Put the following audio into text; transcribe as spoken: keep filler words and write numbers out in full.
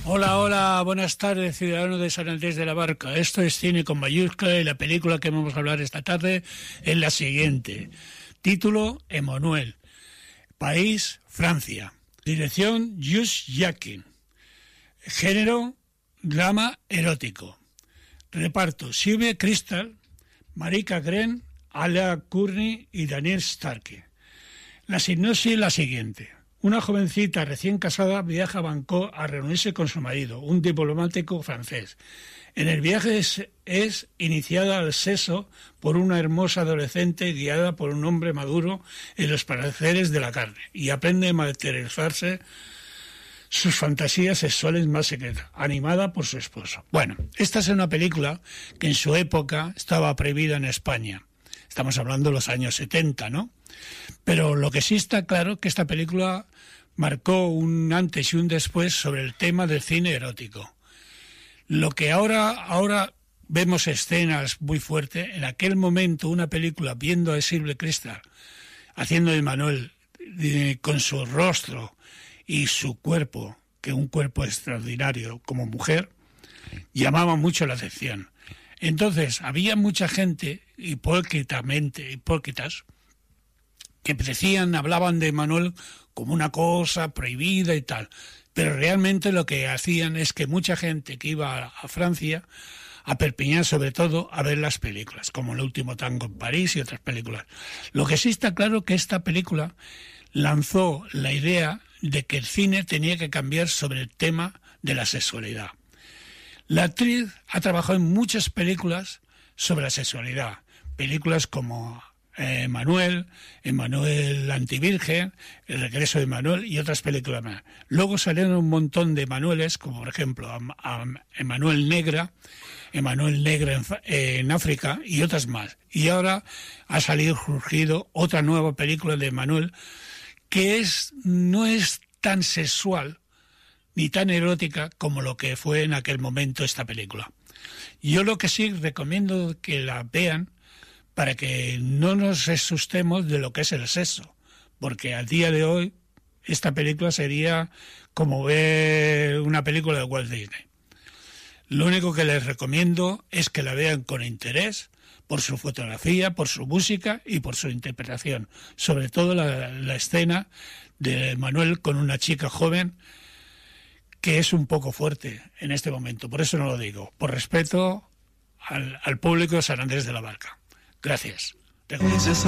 Hola, hola, buenas tardes, ciudadanos de San Andrés de la Barca. Esto es Cine con mayúscula y la película que vamos a hablar esta tarde es la siguiente. Título, Emmanuel. País, Francia. Dirección, Jules Jacquin. Género, drama erótico. Reparto, Sylvia Kristal, Marika Gren, Ala Courtney y Daniel Starke. La sinopsis es la siguiente. Una jovencita recién casada viaja a Bangkok a reunirse con su marido, un diplomático francés. En el viaje es, es iniciada al sexo por una hermosa adolescente guiada por un hombre maduro en los placeres de la carne y aprende a materializarse sus fantasías sexuales más secretas, animada por su esposo. Bueno, esta es una película que en su época estaba prohibida en España. Estamos hablando de los años setenta, ¿no? Pero lo que sí está claro es que esta película marcó un antes y un después sobre el tema del cine erótico. Lo que ahora, ahora vemos escenas muy fuertes, en aquel momento una película viendo a Sylvia Kristal haciendo de Emmanuel eh, con su rostro y su cuerpo, que un cuerpo extraordinario como mujer, llamaba mucho la atención. Entonces, había mucha gente, hipócritamente, hipócritas, que decían, hablaban de Emmanuel como una cosa prohibida y tal. Pero realmente lo que hacían es que mucha gente que iba a Francia, a Perpiñán sobre todo, a ver las películas, como El último tango en París y otras películas. Lo que sí está claro que esta película lanzó la idea de que el cine tenía que cambiar sobre el tema de la sexualidad. La actriz ha trabajado en muchas películas sobre la sexualidad, películas como eh, Emmanuel, Emmanuel Antivirgen, El regreso de Emmanuel y otras películas más. Luego salieron un montón de Emmanueles, como por ejemplo a, a Emmanuel Negra, Emmanuel Negra en, en África y otras más. Y ahora ha salido, surgido otra nueva película de Emmanuel que es, no es tan sexual ni tan erótica como lo que fue en aquel momento esta película. Yo lo que sí recomiendo que la vean para que no nos asustemos de lo que es el sexo, porque al día de hoy esta película sería como ver una película de Walt Disney. Lo único que les recomiendo es que la vean con interés, por su fotografía, por su música y por su interpretación. Sobre todo la, la escena de Emmanuel con una chica joven que es un poco fuerte en este momento. Por eso no lo digo. Por respeto al, al público de San Andrés de la Barca. Gracias.